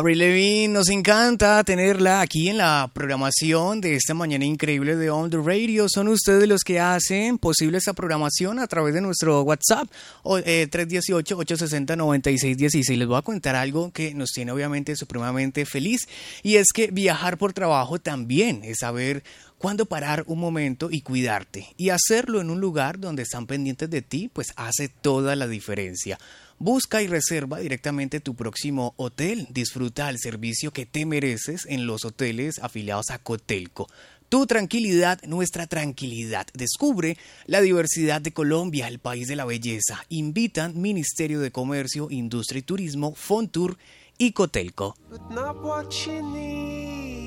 Avril Lavigne, nos encanta tenerla aquí en la programación de esta mañana increíble de On The Radio. Son ustedes los que hacen posible esta programación a través de nuestro WhatsApp 318-860-9616. Les voy a contar algo que nos tiene obviamente supremamente feliz, y es que viajar por trabajo también es saber cuándo parar un momento y cuidarte, y hacerlo en un lugar donde están pendientes de ti, pues hace toda la diferencia. Busca y reserva directamente tu próximo hotel. Disfruta el servicio que te mereces en los hoteles afiliados a Cotelco. Tu tranquilidad, nuestra tranquilidad. Descubre la diversidad de Colombia, el país de la belleza. Invitan Ministerio de Comercio, Industria y Turismo, Fontour y Cotelco. But not what you need.